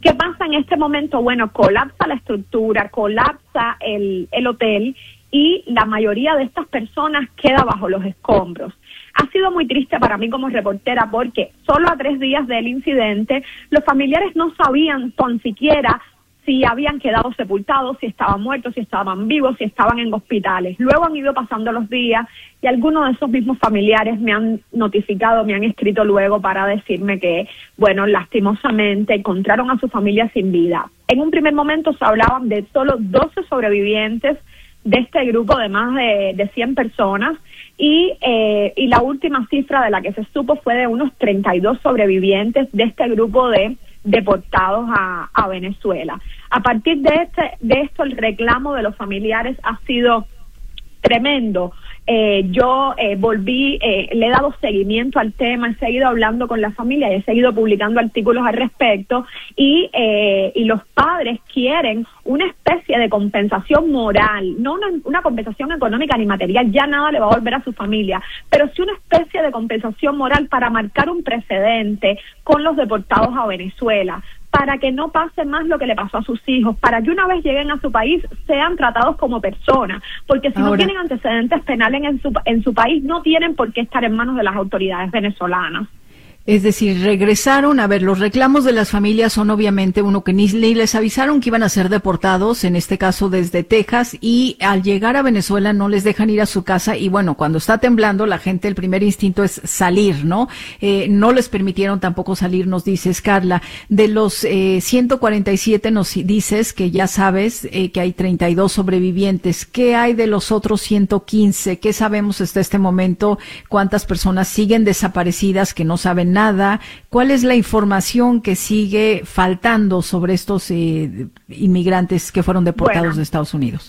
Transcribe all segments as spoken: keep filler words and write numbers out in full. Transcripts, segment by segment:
¿Qué pasa en este momento? Bueno, colapsa la estructura, colapsa el, el hotel y la mayoría de estas personas queda bajo los escombros. Ha sido muy triste para mí como reportera porque solo a tres días del incidente los familiares no sabían tan siquiera si habían quedado sepultados, si estaban muertos, si estaban vivos, si estaban en hospitales. Luego han ido pasando los días y algunos de esos mismos familiares me han notificado, me han escrito luego para decirme que, bueno, lastimosamente encontraron a su familia sin vida. En un primer momento se hablaban de solo doce sobrevivientes de este grupo de más de, de cien personas y, eh, y la última cifra de la que se supo fue de unos treinta y dos sobrevivientes de este grupo de deportados a, a Venezuela. A partir de este de esto el reclamo de los familiares ha sido tremendo. Eh, yo eh, volví, eh, le he dado seguimiento al tema, he seguido hablando con la familia y he seguido publicando artículos al respecto y, eh, y los padres quieren una especie de compensación moral, no una, una compensación económica ni material, ya nada le va a volver a su familia, pero sí una especie de compensación moral para marcar un precedente con los deportados a Venezuela, para que no pase más lo que le pasó a sus hijos, para que una vez lleguen a su país sean tratados como personas, porque si Ahora, no tienen antecedentes penales en su, en su país, no tienen por qué estar en manos de las autoridades venezolanas. Es decir, regresaron, a ver, los reclamos de las familias son obviamente uno que ni, ni les avisaron que iban a ser deportados, en este caso desde Texas, y al llegar a Venezuela no les dejan ir a su casa y bueno, cuando está temblando la gente, el primer instinto es salir, ¿no? Eh, no les permitieron tampoco salir, nos dices, Carla. De los eh, ciento cuarenta y siete nos dices que ya sabes eh, que hay treinta y dos sobrevivientes. ¿Qué hay de los otros ciento quince? ¿Qué sabemos hasta este momento? ¿Cuántas personas siguen desaparecidas que no saben nada? ¿Cuál es la información que sigue faltando sobre estos eh, inmigrantes que fueron deportados bueno, de Estados Unidos?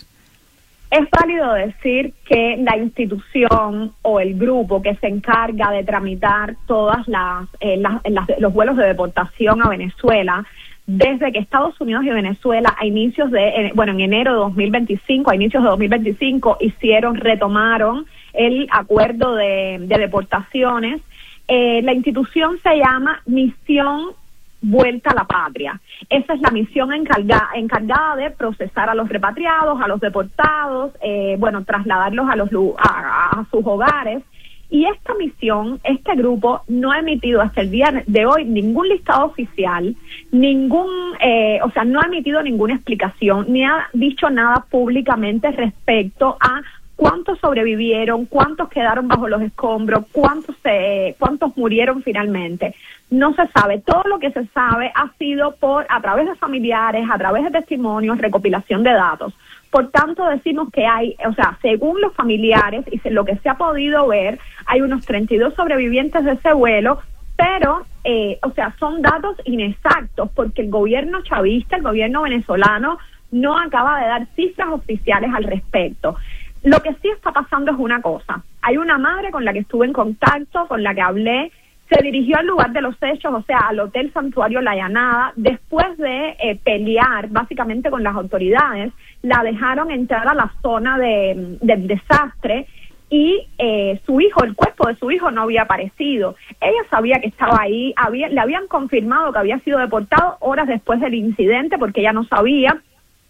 Es válido decir que la institución o el grupo que se encarga de tramitar todas las, eh, las, las los vuelos de deportación a Venezuela, desde que Estados Unidos y Venezuela a inicios de, bueno, en enero de dos mil veinticinco, a inicios de dos mil veinticinco, hicieron, retomaron el acuerdo de, de deportaciones. Eh, la institución se llama Misión Vuelta a la Patria. Esa es la misión encargada, encargada de procesar a los repatriados, a los deportados, eh, bueno, trasladarlos a, los, a, a sus hogares. Y esta misión, este grupo, no ha emitido hasta el día de hoy ningún listado oficial, ningún, eh, o sea, no ha emitido ninguna explicación, ni ha dicho nada públicamente respecto a cuántos sobrevivieron, cuántos quedaron bajo los escombros, cuántos se, cuántos murieron finalmente. No se sabe. Todo lo que se sabe ha sido por a través de familiares, a través de testimonios, recopilación de datos. Por tanto, decimos que hay, o sea, según los familiares y lo que se ha podido ver, hay unos treinta y dos sobrevivientes de ese vuelo, pero, eh, o sea, son datos inexactos porque el gobierno chavista, el gobierno venezolano, no acaba de dar cifras oficiales al respecto. Lo que sí está pasando es una cosa. Hay una madre con la que estuve en contacto, con la que hablé, se dirigió al lugar de los hechos, o sea, al Hotel Santuario La Llanada, después de eh, pelear básicamente con las autoridades, la dejaron entrar a la zona de, del desastre y eh, su hijo, el cuerpo de su hijo no había aparecido. Ella sabía que estaba ahí, había, le habían confirmado que había sido deportado horas después del incidente porque ella no sabía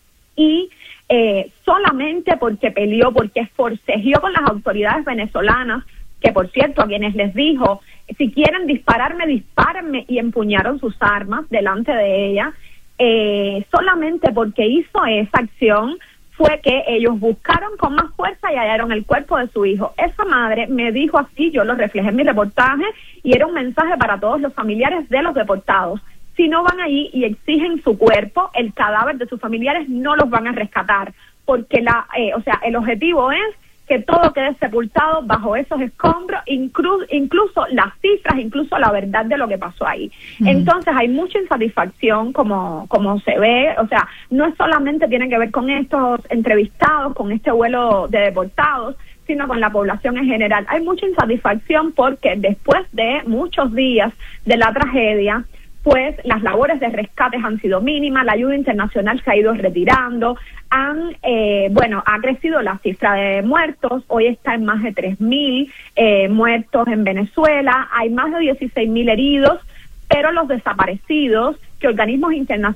y eh, solamente porque peleó, porque forcejeó con las autoridades venezolanas, que por cierto a quienes les dijo, si quieren dispararme, dispárenme, y empuñaron sus armas delante de ella, eh, solamente porque hizo esa acción fue que ellos buscaron con más fuerza y hallaron el cuerpo de su hijo. Esa madre me dijo así, yo lo reflejé en mi reportaje, y era un mensaje para todos los familiares de los deportados. Si no van allí y exigen su cuerpo, el cadáver de sus familiares no los van a rescatar, porque la, eh, o sea, el objetivo es que todo quede sepultado bajo esos escombros, inclu incluso las cifras, incluso la verdad de lo que pasó ahí. Mm. Entonces hay mucha insatisfacción como, como se ve, o sea, no es solamente tiene que ver con estos entrevistados, con este vuelo de deportados, sino con la población en general. Hay mucha insatisfacción porque después de muchos días de la tragedia, pues las labores de rescates han sido mínimas, la ayuda internacional se ha ido retirando, han, eh, bueno, ha crecido la cifra de muertos, hoy está en más de tres mil eh, muertos en Venezuela, hay más de dieciséis mil heridos, pero los desaparecidos que organismos internacionales